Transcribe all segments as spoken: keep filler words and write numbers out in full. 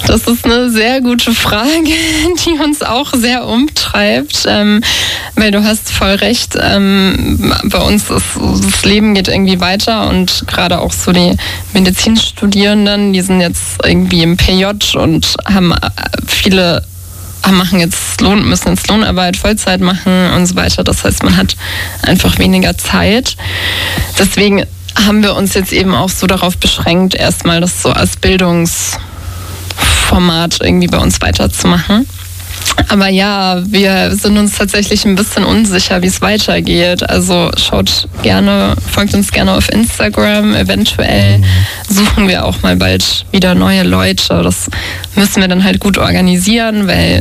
Das ist eine sehr gute Frage, die uns auch sehr umtreibt, ähm, weil du hast voll recht, ähm, bei uns ist das Leben geht irgendwie weiter und gerade auch so die Medizinstudierenden, die sind jetzt irgendwie im P J und haben viele machen jetzt Lohn, müssen jetzt Lohnarbeit, Vollzeit machen und so weiter. Das heißt, man hat einfach weniger Zeit. Deswegen haben wir uns jetzt eben auch so darauf beschränkt, erstmal das so als Bildungsformat irgendwie bei uns weiterzumachen. Aber ja, wir sind uns tatsächlich ein bisschen unsicher, wie es weitergeht. Also schaut gerne, folgt uns gerne auf Instagram. Eventuell suchen wir auch mal bald wieder neue Leute. Das müssen wir dann halt gut organisieren, weil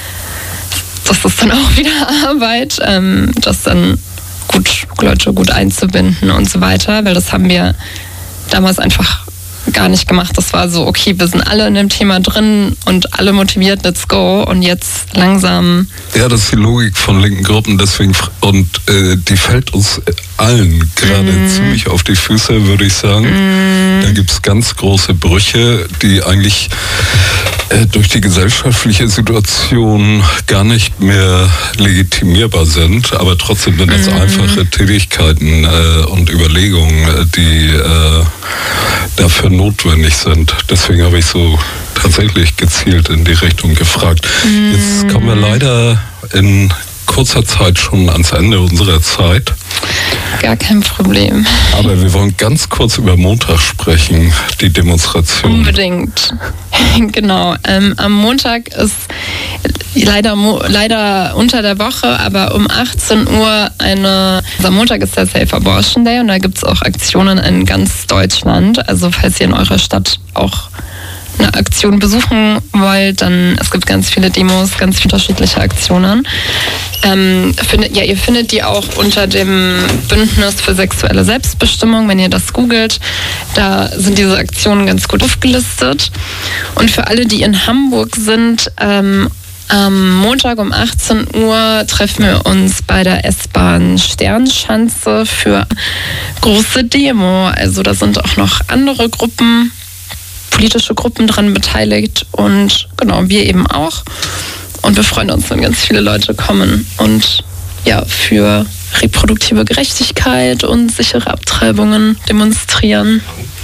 das ist dann auch wieder Arbeit, ähm, das dann gut Leute gut einzubinden und so weiter. Weil das haben wir damals einfach gar nicht gemacht. Das war so, okay, wir sind alle in dem Thema drin und alle motiviert, let's go. Und jetzt langsam... Ja, das ist die Logik von linken Gruppen. Deswegen und äh, die fällt uns allen gerade mm. ziemlich auf die Füße, würde ich sagen. Mm. Da gibt es ganz große Brüche, die eigentlich äh, durch die gesellschaftliche Situation gar nicht mehr legitimierbar sind. Aber trotzdem sind das mm. einfache Tätigkeiten äh, und Überlegungen, die äh, dafür notwendig sind. Deswegen habe ich so tatsächlich gezielt in die Richtung gefragt. Mm. Jetzt kommen wir leider in kurzer Zeit schon ans Ende unserer Zeit. Gar kein Problem. Aber wir wollen ganz kurz über Montag sprechen, die Demonstration. Unbedingt. Genau. Ähm, am Montag ist leider, leider unter der Woche, aber um achtzehn Uhr eine... Also am Montag ist der Safe Abortion Day und da gibt es auch Aktionen in ganz Deutschland. Also falls ihr in eurer Stadt auch eine Aktion besuchen wollt, dann es gibt ganz viele Demos, ganz viele unterschiedliche Aktionen. Ähm, findet, ja, ihr findet die auch unter dem Bündnis für sexuelle Selbstbestimmung, wenn ihr das googelt. Da sind diese Aktionen ganz gut aufgelistet. Und für alle, die in Hamburg sind, ähm, am Montag um achtzehn Uhr treffen wir uns bei der S-Bahn Sternschanze für große Demo. Also da sind auch noch andere Gruppen, politische Gruppen dran beteiligt und genau, wir eben auch. Und wir freuen uns, wenn ganz viele Leute kommen und ja, für reproduktive Gerechtigkeit und sichere Abtreibungen demonstrieren.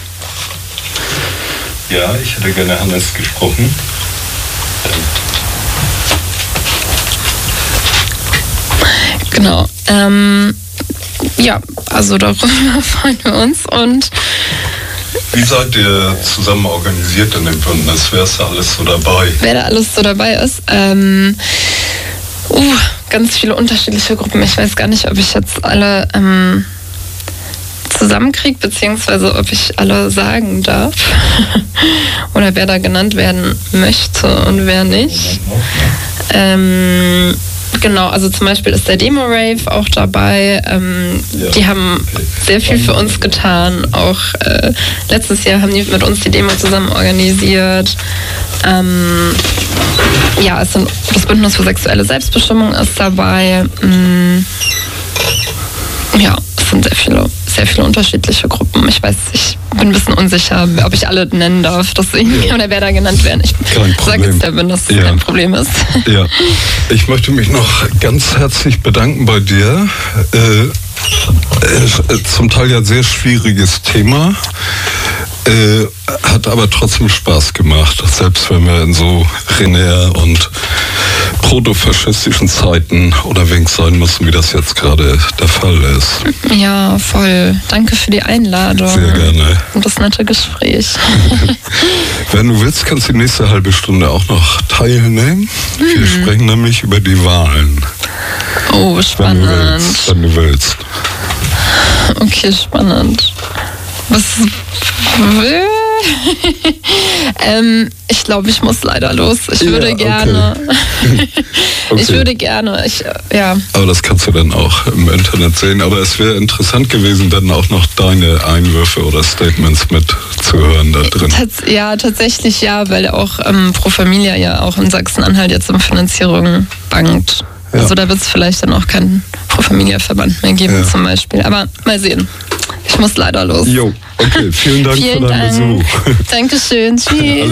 Ja, ich hätte gerne Hannes gesprochen. Genau. Ähm, ja, also darüber freuen wir uns und wie seid ihr zusammen organisiert in dem Bündnis? Wer ist da alles so dabei? Wer da alles so dabei ist? Ähm, uh, ganz viele unterschiedliche Gruppen. Ich weiß gar nicht, ob ich jetzt alle ähm, zusammenkriege, beziehungsweise ob ich alle sagen darf. Oder wer da genannt werden möchte und wer nicht. Ähm, Genau, also zum Beispiel ist der Demo-Rave auch dabei. Ähm, ja. Die haben okay. sehr viel für uns getan. Auch äh, letztes Jahr haben die mit uns die Demo zusammen organisiert. Ähm, ja, es sind, das Bündnis für sexuelle Selbstbestimmung ist dabei. Ähm, ja, es sind sehr viele, sehr viele unterschiedliche Gruppen. Ich weiß, ich bin ein bisschen unsicher, ob ich alle nennen darf. Deswegen, ja. Oder wer da genannt werden. Ich sage jetzt der Bin, dass das ja. kein Problem ist. Ja, ich möchte mich noch ganz herzlich bedanken bei dir. Äh, äh, zum Teil ja sehr schwieriges Thema. Äh, hat aber trotzdem Spaß gemacht, selbst wenn wir in so renär und protofaschistischen Zeiten unterwegs sein müssen, wie das jetzt gerade der Fall ist. Ja, voll. Danke für die Einladung. Sehr gerne. Und das nette Gespräch. Wenn du willst, kannst du die nächste halbe Stunde auch noch teilnehmen. Mhm. Wir sprechen nämlich über die Wahlen. Oh, spannend. Wenn du willst. Wenn du willst. Okay, spannend. Was ähm, ich glaube, ich muss leider los. Ich ja, würde gerne. Okay. Okay. Ich würde gerne. Ich, ja. Aber das kannst du dann auch im Internet sehen. Aber es wäre interessant gewesen, dann auch noch deine Einwürfe oder Statements mitzuhören da drin. Tats- ja, tatsächlich ja, weil auch ähm, Pro Familia ja auch in Sachsen-Anhalt jetzt um Finanzierung bangt. Ja. Also da wird es vielleicht dann auch keinen Pro Familia-Verband mehr geben, ja. zum Beispiel. Aber mal sehen. Ich muss leider los. Jo, okay, vielen Dank vielen für deinen Dank. Besuch. Dankeschön, tschüss.